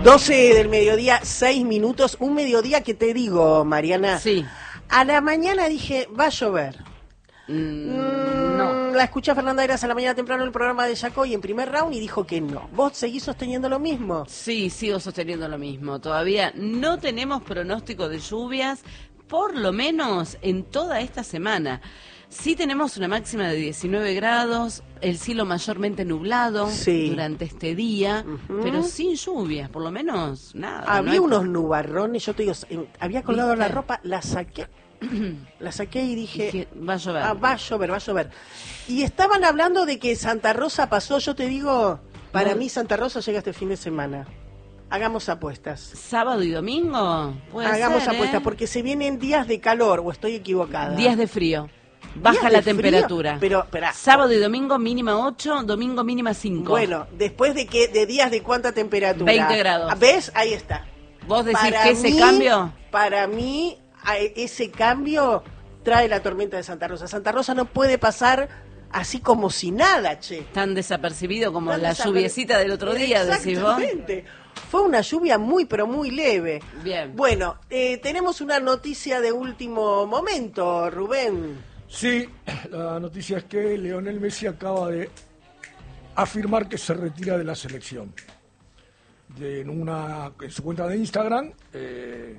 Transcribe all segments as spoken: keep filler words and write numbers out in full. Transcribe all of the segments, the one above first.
doce del mediodía, seis minutos. Un mediodía que te digo, Mariana. Sí. A la mañana dije, va a llover. Mm, Mm, no. La escuché a Fernanda Eras a la mañana temprano en el programa de Yacoy en primer round y dijo que no. ¿Vos seguís sosteniendo lo mismo? Sí, sigo sosteniendo lo mismo. Todavía no tenemos pronóstico de lluvias, por lo menos en toda esta semana. Sí tenemos una máxima de diecinueve grados, el cielo mayormente nublado Sí. durante este día, Ujú. pero sin lluvias, por lo menos nada. Había no hay- unos nubarrones, yo te digo, eh, había colgado ¿Viste? la ropa, la saqué, la saqué y dije, Dije, va a llover. ah, va a llover, va a llover. Y estaban hablando de que Santa Rosa pasó, yo te digo, para No. mí Santa Rosa llega este fin de semana. Hagamos apuestas. ¿Sábado y domingo? Puede Hagamos ser, apuestas, ¿eh? porque se vienen días de calor, o estoy equivocada. Días de frío. Baja Días la de frío, temperatura. pero, esperá. Sábado y domingo mínima ocho, domingo mínima cinco. Bueno, después de que de días de cuánta temperatura. veinte grados. ¿Ves? Ahí está. ¿Vos decís Para que ese mí- cambio? Para mí, a- ese cambio trae la tormenta de Santa Rosa. Santa Rosa no puede pasar así como si nada, che. Tan desapercibido como Tan la desaper- lluviecita del otro día, decís vos. Exactamente. Fue una lluvia muy, pero muy leve. Bien. Bueno, eh, tenemos una noticia de último momento, Rubén. Sí, la noticia es que Lionel Messi acaba de afirmar que se retira de la selección. De, en, una, en su cuenta de Instagram, eh,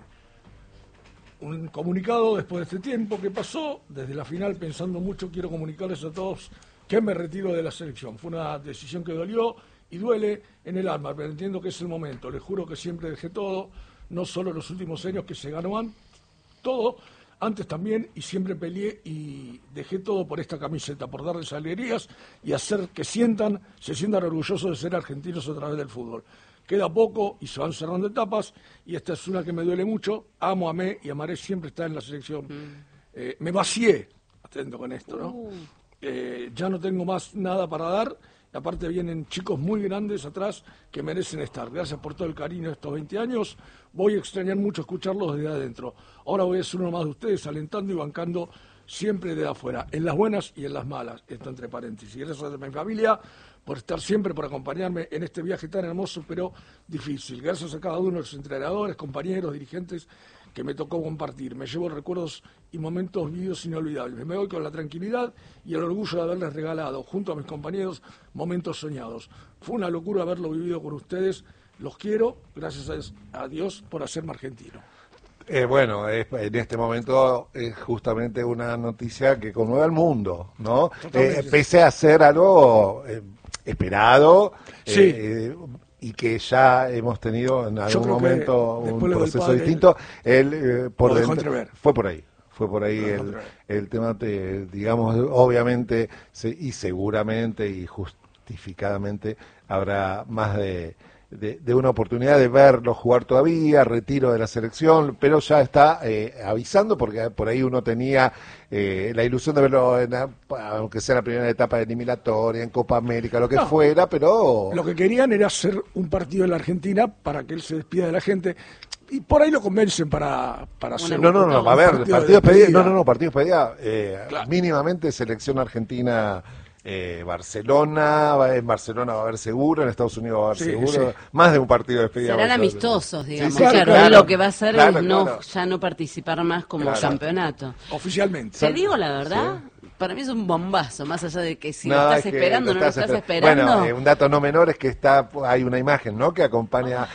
un comunicado después de este tiempo que pasó, desde la final pensando mucho, quiero comunicarles a todos que me retiro de la selección. Fue una decisión que dolió y duele en el alma, pero entiendo que es el momento. Les juro que siempre dejé todo, no solo los últimos años que se ganaban todo, antes también, y siempre peleé y dejé todo por esta camiseta, por darles alegrías y hacer que sientan, se sientan orgullosos de ser argentinos a través del fútbol. Queda poco y se van cerrando etapas, y esta es una que me duele mucho. Amo, amé y amaré siempre estar en la selección. Mm. Eh, me vacié, atento con esto, ¿no? Uh. Eh, ya no tengo más nada para dar. Aparte vienen chicos muy grandes atrás que merecen estar. Gracias por todo el cariño de estos veinte años. Voy a extrañar mucho escucharlos desde adentro. Ahora voy a ser uno más de ustedes, alentando y bancando siempre de afuera, en las buenas y en las malas. Esto entre paréntesis. Gracias a mi familia por estar siempre, por acompañarme en este viaje tan hermoso pero difícil. Gracias a cada uno de los entrenadores, compañeros, dirigentes que me tocó compartir. Me llevo recuerdos y momentos vividos inolvidables. Me voy con la tranquilidad y el orgullo de haberles regalado, junto a mis compañeros, momentos soñados. Fue una locura haberlo vivido con ustedes. Los quiero, gracias a Dios por hacerme argentino. Eh, bueno, es, en este momento es justamente una noticia que conmueve al mundo, ¿no? Eh, pese a ser algo eh, esperado. Sí. Eh, y que ya hemos tenido en algún momento un proceso padre, distinto. Él, eh, por dentro, fue por ahí, fue por ahí el, el tema, te, digamos, obviamente se, y seguramente y justificadamente habrá más de, de, de una oportunidad de verlo jugar todavía, retiro de la selección, pero ya está eh, avisando, porque por ahí uno tenía eh, la ilusión de verlo, en, aunque sea en la primera etapa de eliminatoria, en Copa América, lo que no, fuera, pero... Lo que querían era hacer un partido en la Argentina para que él se despida de la gente, y por ahí lo convencen para, para hacer no, un, no, no, un a ver, partido partidos de pedía, no, no, no, partidos pedía, eh, claro. Mínimamente selección argentina... Eh, Barcelona, en Barcelona va a haber seguro, en Estados Unidos va a haber sí, seguro, sí. más de un partido de despedida. Serán amistosos, digamos, sí, sí, claro, claro, lo que va a hacer claro, es no, claro. ya no participar más como Claro. campeonato. Oficialmente. Te digo la verdad, Sí. para mí es un bombazo, más allá de que si No, lo estás es que esperando lo no lo estás esper- esperando. Bueno, eh, un dato no menor es que está, hay una imagen, ¿no?, que acompaña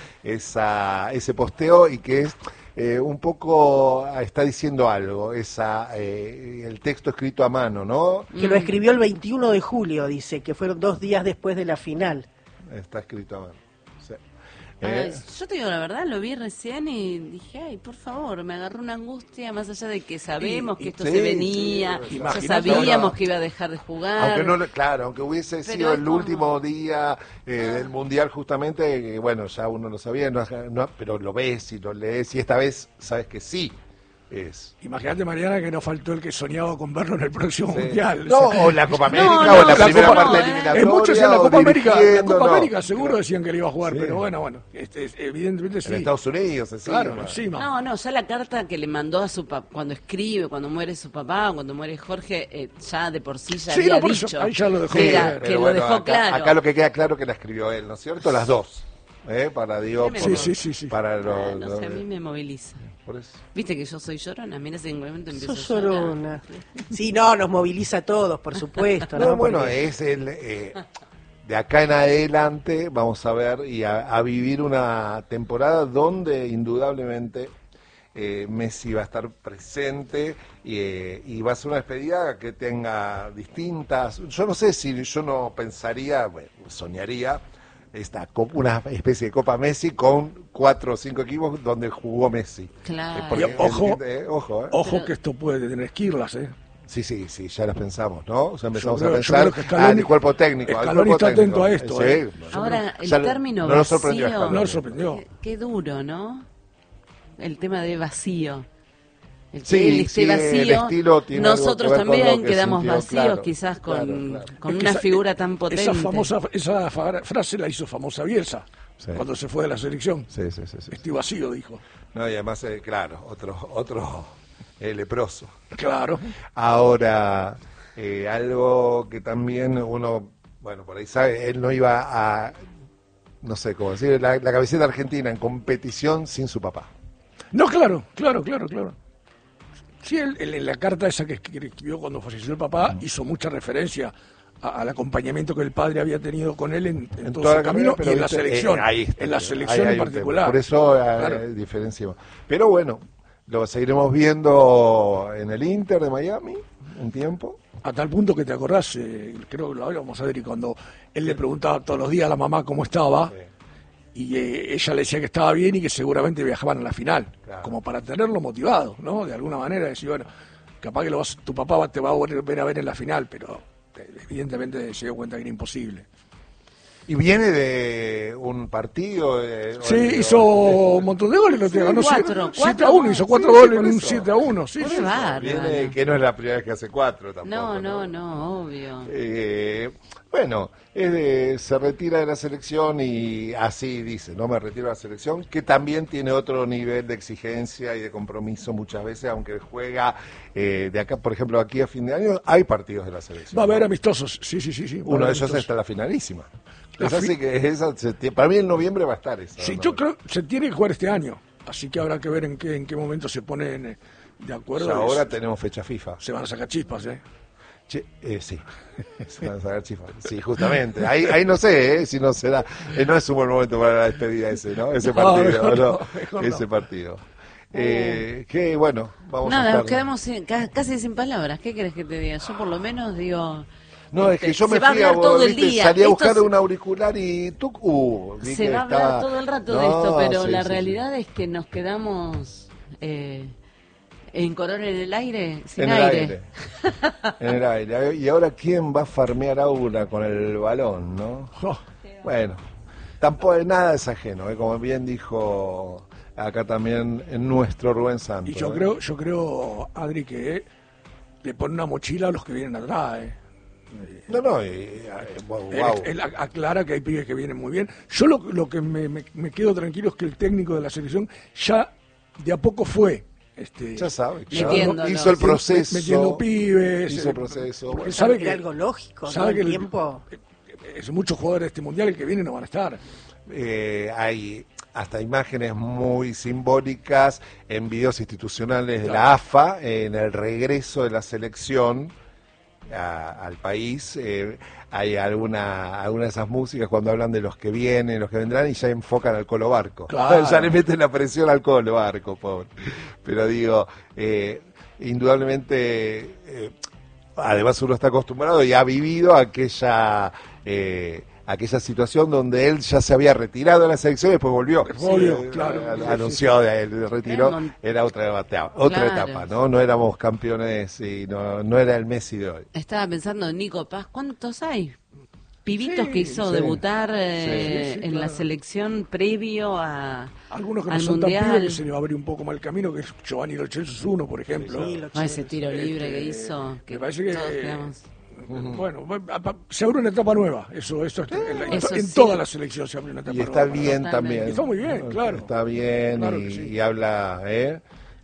esa, ese posteo y que es eh, un poco, está diciendo algo, esa eh, el texto escrito a mano, ¿no? Que lo escribió el veintiuno de julio, dice, que fueron dos días después de la final. Está escrito a mano. Sí. Ay, Eh, yo te digo la verdad, lo vi recién y dije, ay, por favor, me agarró una angustia, más allá de que sabemos Y- que y- esto sí, se venía, sí, ya sí. sabíamos Imagínate, que iba a dejar de jugar. Aunque no, lo- claro, aunque hubiese Pero sido es el como- último día eh, del Mundial justamente, que bueno, ya uno lo sabía, no, no, pero lo ves y lo lees y esta vez sabes que sí es. Imagínate, Mariana, que nos faltó el que soñaba con verlo en el próximo Sí. Mundial. No, O sea, o la Copa América, No, o no, la la primera Copa- parte no, eh. eliminatoria. en muchos en la o Copa América, la dirigiendo, Copa no. América seguro decían que le iba a jugar, Sí. pero bueno, bueno, este, es- evidentemente sí. En Estados Unidos, encima. Claro, encima. No, no, ya la carta que le mandó a su papá, cuando escribe, cuando muere su papá, cuando muere Jorge, eh, ya de por sí ya Sí, había no, por eso, dicho ahí ya lo dejó que, era- claro. que Pero lo bueno, dejó acá, claro. acá lo que queda claro que la escribió él, ¿no es cierto? Las dos. ¿eh? Para, digo, Sí, por, sí, sí, sí. para Ah, los... no sé, a mí me moviliza. Por eso. Viste que yo soy llorona, mira si en algún momento empiezo Sos a llorar. llorona. Sí, no, nos moviliza a todos, por supuesto. No, ¿no? bueno, Porque- es el... Eh, de acá en adelante vamos a ver y a, a vivir una temporada donde indudablemente eh, Messi va a estar presente y, eh, y va a ser una despedida que tenga distintas... Yo no sé si yo no pensaría, bueno, soñaría esta co- una especie de Copa Messi con cuatro o cinco equipos donde jugó Messi. Claro. Eh, porque, Y ojo, eh, ojo, eh. Ojo Pero- que esto puede tener esquirlas, ¿eh? Sí, sí, sí, ya las pensamos, ¿no? O sea, empezamos Yo creo- a yo pensar creo que Scaloni- al cuerpo técnico. al Scaloni cuerpo está técnico. atento a esto, Sí, ¿eh? Ahora, el ya lo- término no lo sorprendió a vacío- Scaloni. No lo sorprendió. Qué, qué duro, ¿no? El tema de vacío. El que Sí, él esté sí, el vacío. estilo tiene algo Nosotros que ver con lo también que quedamos sintió, vacíos, claro, quizás con, claro, claro. con Es que una esa- figura tan potente. Esa famosa esa fa- frase la hizo famosa Bielsa Sí. cuando se fue de la selección. Sí, sí, sí, sí. Estoy vacío, dijo. No, y además, eh, claro, otro, otro eh, leproso. Claro. Ahora, eh, algo que también uno, bueno, por ahí sabe, él no iba a, no sé cómo decir, la, la camiseta argentina en competición sin su papá. No, claro, claro, claro, claro. Sí, él, él en la carta esa que escri- escribió cuando falleció el papá hizo mucha referencia a- al acompañamiento que el padre había tenido con él en, en En todo toda su la camino carrera, y en la viste, selección. eh, ahí está, en la ahí selección hay en un particular. tema. Por eso eh, Claro. diferenciamos. Pero bueno, lo seguiremos viendo en el Inter de Miami un tiempo. A tal punto que te acordás, eh, creo que lo hablábamos, Adri, cuando él le preguntaba todos los días a la mamá cómo estaba, y eh, ella le decía que estaba bien y que seguramente viajaban a la final, Claro. como para tenerlo motivado, ¿no? De alguna manera, decir, bueno, capaz que lo vas- tu papá va- te va a volver a ver en la final, pero eh, evidentemente se dio cuenta que era imposible. Y viene de un partido. De, Sí, o- hizo o- un montón de goles, lo Sí, ganó cuatro, siete cuatro a uno, goles. hizo cuatro Sí, sí, goles por en un eso. siete a uno, sí, Qué sí. bárbaro. Viene que no es la primera vez que hace cuatro tampoco. No, no, no, obvio. Eh, bueno, es de- se retira de la selección y así dice, no me retiro de la selección, que también tiene otro nivel de exigencia y de compromiso muchas veces, aunque juega eh, de acá, por ejemplo, aquí a fin de año, hay partidos de la selección. Va a haber ¿no? amistosos, sí, sí, sí. sí va a Uno haber de ellos amistosos. está la finalísima. La Es así fi- que esa, se tie- para mí en noviembre va a estar esa. Sí, ¿no? yo creo que se tiene que jugar este año, así que habrá que ver en qué en qué momento se ponen eh, de O acuerdo. sea, ahora Es- tenemos fecha FIFA. se van a sacar chispas, ¿eh? Che, eh, sí, se van a sacar chifas. Sí, justamente. Ahí, ahí no sé, ¿eh? Si no será. eh, no es un buen momento para la despedida ese, ¿no? Ese No, partido, mejor ¿no? no, mejor Ese no. partido. Eh, que bueno, vamos a Nada, estar. nos quedamos sin- ca- casi sin palabras. ¿Qué querés que te diga? Yo por lo menos digo... No, es que yo se me va a fui a hablar todo el ¿viste? día. Salí a Esto buscar se- un auricular y tú, uh, vi Se que va a hablar estaba- todo el rato de No, esto, pero sí, la sí, sí. realidad es que nos quedamos eh, en corona en el aire, sin En el aire. aire. En el aire. Y ahora, ¿quién va a farmear aura con el balón, no? Jo, Bueno, tampoco nada es ajeno, ¿eh? Como bien dijo acá también en nuestro Rubén Santos. y yo ¿eh? creo, yo creo, Adri, que eh, le pone una mochila a los que vienen atrás, ¿eh? No, no, y, eh, wow, Él, wow. él aclara que hay pibes que vienen muy bien. Yo lo, lo que me, me- me quedo tranquilo es que el técnico de la selección ya de a poco fue. Este, Ya sabe, llevando- Metiéndolo. hizo el proceso. metiendo pibes. Hizo el eh, proceso. porque Bueno. sabe Era que, algo lógico, ¿no? sabe El que el- tiempo. es muchos jugadores de este mundial el que vienen no van a estar. Eh, hay hasta imágenes muy simbólicas en videos institucionales de la A F A en el regreso de la selección a- al país. Eh, hay alguna alguna de esas músicas cuando hablan de los que vienen, los que vendrán y ya enfocan al Colo Barco. Claro. Ya le meten la presión al Colo Barco, pobre. Pero digo, eh, indudablemente, eh, además uno está acostumbrado y ha vivido aquella eh, aquella situación donde él ya se había retirado de la selección y después volvió. Volvió, Eh, claro. a- Sí, sí, anunció de- el retiro, Era un- era otra etapa, otra Claro. etapa, ¿no? No éramos campeones y no, no era el Messi de hoy. Estaba pensando, Nico Paz, ¿cuántos hay? Pibitos Sí, que hizo sí. debutar eh, Sí, sí, en claro. la selección previo a, Algunos que no al son tan Mundial. pibes que se le va a abrir un poco mal el camino, que es Giovanni Lo Celso es uno, por ejemplo. Sí, lo a ese che- tiro libre que Este, hizo. me Que parece que- todos quedamos- Bueno, va- va- se abre una etapa nueva, eso, eso, está- en, la- en Eso to- en sí. toda la selección se abre una etapa Y está nueva. bien Totalmente. también. Está muy bien, claro. Está bien Claro y, que sí. y habla, ¿eh?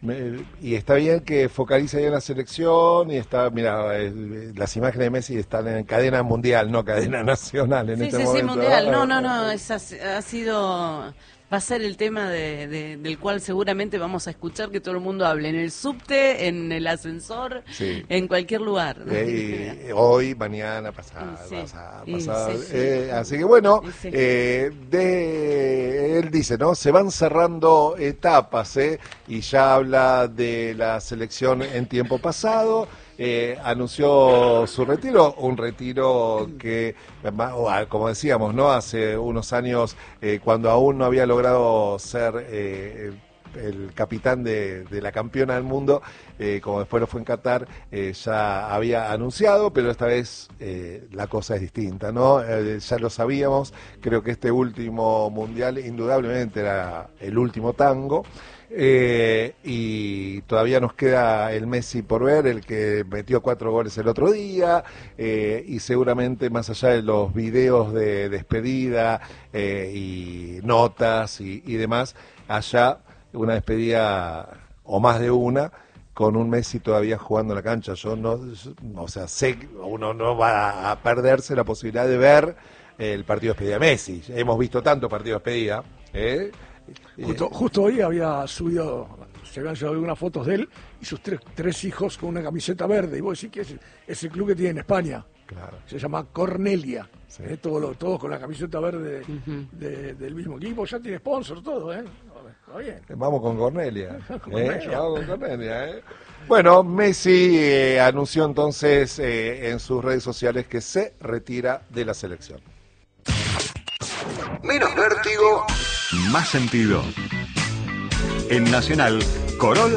Me, y está bien que focalice ahí en la selección y está, mira, eh, las imágenes de Messi están en cadena mundial, no cadena nacional en sí, este sí, momento. Sí, mundial. No, no, no, es, ha sido... Va a ser el tema de, de, del cual seguramente vamos a escuchar que todo el mundo hable, en el subte, en el ascensor, sí. en cualquier lugar. Eh, hoy, mañana, pasado, sí. pasado, pasado. Sí, sí, eh, sí. Así que bueno, sí. eh, de, él dice, ¿no? Se van cerrando etapas, ¿eh? Y ya habla de la selección en tiempo pasado. Eh, anunció su retiro, un retiro que, como decíamos, no hace unos años, eh, cuando aún no había logrado ser eh, el capitán de, de la campeona del mundo, eh, como después lo fue en Qatar, eh, ya había anunciado, pero esta vez eh, la cosa es distinta, ¿no? Eh, ya lo sabíamos, creo que este último mundial indudablemente era el último tango. Eh, y todavía nos queda el Messi por ver, el que metió cuatro goles el otro día, eh, y seguramente más allá de los videos de despedida eh, y notas y, y demás, allá una despedida o más de una con un Messi todavía jugando en la cancha. Yo no, o sea, sé que uno no va a perderse la posibilidad de ver el partido de despedida de Messi. Hemos visto tantos partidos de despedida, ¿eh? Justo, justo hoy había subido, se habían subido algunas fotos de él y sus tres, tres hijos con una camiseta verde. Y vos decís que es, es el club que tiene en España. Claro. Se llama Cornelia. Sí. ¿eh? Todos, los, todos con la camiseta verde uh-huh. de, del mismo equipo. Ya tiene sponsor, todo, ¿eh? Está bien. Vamos con Cornelia. ¿eh? Vamos con Cornelia, ¿eh? Bueno, Messi eh, anunció entonces eh, en sus redes sociales que se retira de la selección. Menos vértigo, más sentido. En Nacional, Corol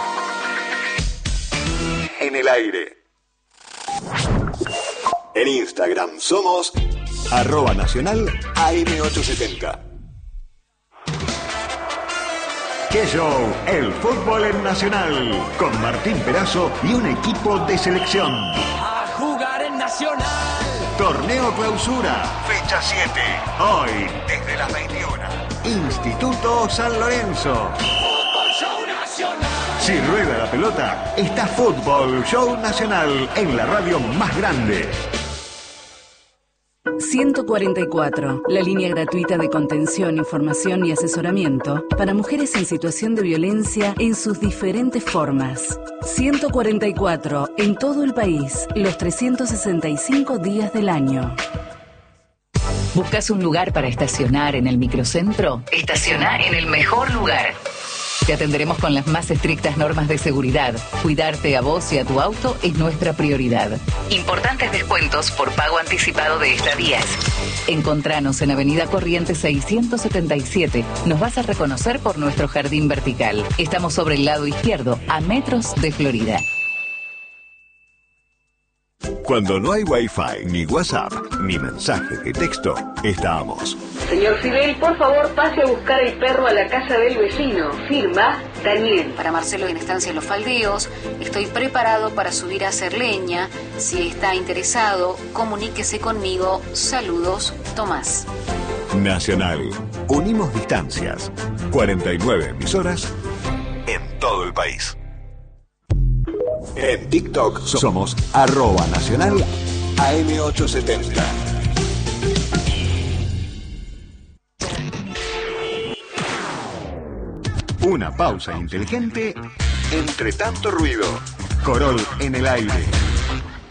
en el aire. En Instagram somos arroba nacional A M ochocientos setenta. ¡Qué show! El fútbol en Nacional, con Martín Perazo y un equipo de selección. A jugar en Nacional. Torneo Clausura, fecha siete. Hoy, desde las veintiuna. Instituto San Lorenzo. Fútbol Show Nacional. Si rueda la pelota, está Fútbol Show Nacional en la radio más grande. ciento cuarenta y cuatro, la línea gratuita de contención, información y asesoramiento para mujeres en situación de violencia en sus diferentes formas. ciento cuarenta y cuatro, en todo el país, los trescientos sesenta y cinco días del año. ¿Buscas un lugar para estacionar en el microcentro? Estaciona en el mejor lugar. Te atenderemos con las más estrictas normas de seguridad. Cuidarte a vos y a tu auto es nuestra prioridad. Importantes descuentos por pago anticipado de estadías. Encontranos en Avenida Corrientes seiscientos setenta y siete. Nos vas a reconocer por nuestro jardín vertical. Estamos sobre el lado izquierdo, a metros de Florida. Cuando no hay Wi-Fi, ni WhatsApp, ni mensaje de texto, estamos. Señor Fidel, por favor, pase a buscar el perro a la casa del vecino. Firma, Daniel. Para Marcelo en Estancia Los Faldeos, estoy preparado para subir a hacer leña. Si está interesado, comuníquese conmigo. Saludos, Tomás. Nacional. Unimos distancias. cuarenta y nueve emisoras en todo el país. En TikTok somos arroba nacional A M ochocientos setenta. Una pausa inteligente entre tanto ruido. Corol en el aire.